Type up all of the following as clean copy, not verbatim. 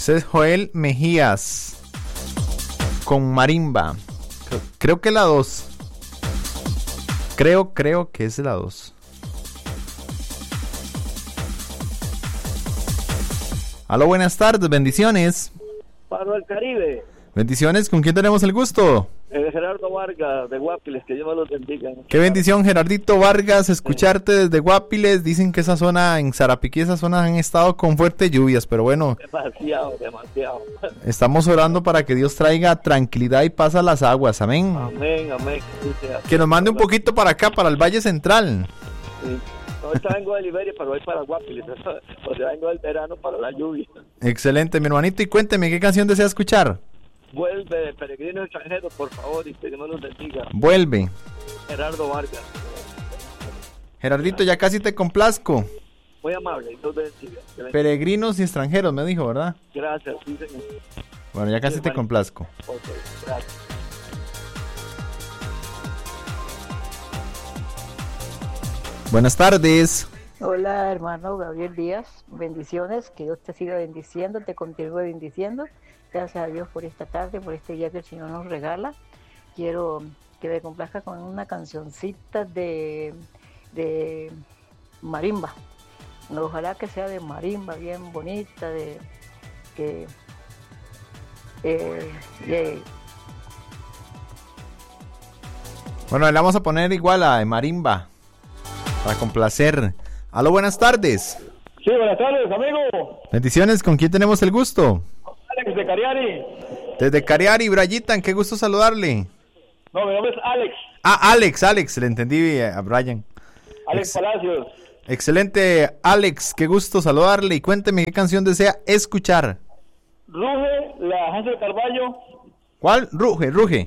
Ese es Joel Mejías con marimba. Creo que la 2. Creo que es la 2. Aló, buenas tardes, bendiciones. Para el Caribe. Bendiciones, ¿con quién tenemos el gusto? Gerardo Vargas, de Guapiles, que Dios me los bendiga. Qué bendición, Gerardito Vargas, escucharte desde Guapiles. Dicen que esa zona, en Sarapiquí, esas zonas han estado con fuertes lluvias, pero bueno. Demasiado. Estamos orando para que Dios traiga tranquilidad y paz a las aguas, amén. Amén. Que nos mande un poquito para acá, para el Valle Central. Sí. Ahorita vengo de Liberia, pero voy para Guapiles. O sea, vengo del verano para la lluvia. Excelente, mi hermanito. Y cuénteme, ¿qué canción desea escuchar? Vuelve de Peregrinos Extranjeros, por favor, y que Dios me los bendiga. Vuelve. Gerardo Vargas. Gerardito, ya casi te complazco. Muy amable, y Dios bendiga. Peregrinos y extranjeros, me dijo, ¿verdad? Gracias, sí, señor. Bueno, ya casi te complazco. Ok, gracias. Buenas tardes. Hola, hermano Gabriel Díaz. Bendiciones, que Dios te siga bendiciendo, te continúe bendiciendo. Gracias a Dios por esta tarde, por este día que el Señor nos regala. Quiero que me complazca con una cancioncita de marimba. Ojalá que sea de marimba, bien bonita, Bueno, le vamos a poner igual a marimba para complacer. Aló, buenas tardes. Sí, buenas tardes, amigo. Bendiciones, ¿con quién tenemos el gusto? Alex de Cariari. Desde Cariari, Brayitan, qué gusto saludarle. No, mi nombre es Alex. Alex, le entendí a Brian. Alex Palacios. Excelente, Alex, qué gusto saludarle y cuénteme qué canción desea escuchar. Ruge, la Hansel Carballo. ¿Cuál? Ruge. Ruge.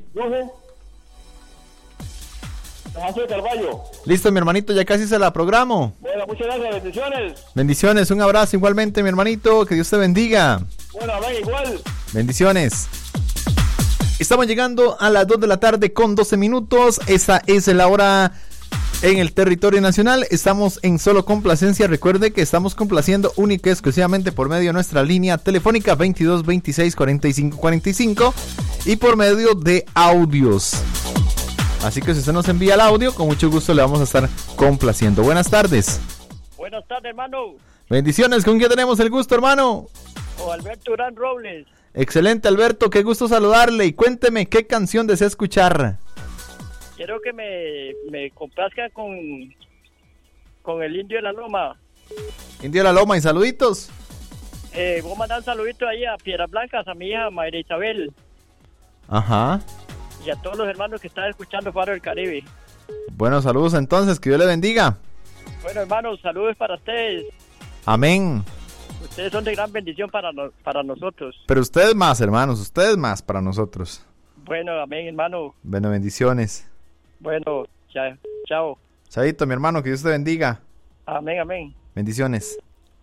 La Hansel Carballo. Listo, mi hermanito, ya casi se la programo. Bueno, muchas gracias, bendiciones. Bendiciones, un abrazo igualmente, mi hermanito, que Dios te bendiga. Bueno, amén, igual. Bendiciones. Estamos llegando a las 2 de la tarde con 12 minutos. Esa es la hora en el territorio nacional. Estamos en solo complacencia. Recuerde que estamos complaciendo única y exclusivamente por medio de nuestra línea telefónica 22 26 45 45 y por medio de audios. Así que si usted nos envía el audio, con mucho gusto le vamos a estar complaciendo. Buenas tardes. Buenas tardes, hermano. Bendiciones, ¿con quién tenemos el gusto, hermano? O Alberto Durán Robles. Excelente, Alberto, qué gusto saludarle y cuénteme qué canción desea escuchar. Quiero que me complazca con el Indio de la Loma. Indio de la Loma y saluditos. Voy a mandar un saludito ahí a Piedras Blancas, a mi hija Mayra Isabel. Ajá. Y a todos los hermanos que están escuchando Faro del Caribe. Bueno, saludos entonces, que Dios le bendiga. Bueno, hermanos, saludos para ustedes. Amén. Ustedes son de gran bendición para nosotros. Pero ustedes más, hermanos, ustedes más para nosotros. Bueno, amén, hermano. Bueno, bendiciones. Bueno, chao. Chavito, mi hermano, que Dios te bendiga. Amén, amén. Bendiciones.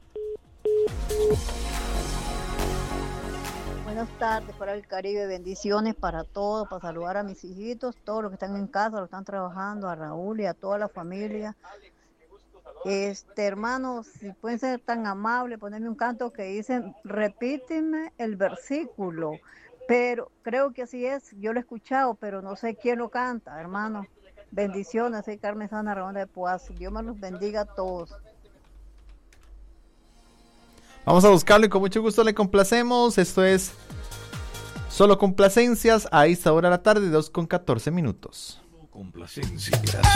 buenas tardes para el Caribe, bendiciones para todos, para saludar a mis hijitos, todos los que están en casa, los que están trabajando, a Raúl y a toda la familia. Hermanos, si pueden ser tan amables, ponerme un canto que dicen, repíteme el versículo, pero creo que así es, yo lo he escuchado, pero no sé quién lo canta, hermano. Bendiciones, soy Carmen Sana Ramón de Poaz, Dios me los bendiga a todos. Vamos a buscarlo y con mucho gusto le complacemos. Esto es Solo Complacencias a esta hora de la tarde, 2:14. Complacencias.